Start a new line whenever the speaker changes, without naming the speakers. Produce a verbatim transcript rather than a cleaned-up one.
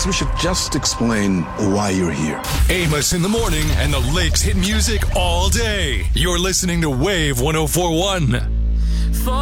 Perhaps we should just explain why you're here.
Amos in the morning and the Lakes hit music all day. You're listening to Wave one oh four one.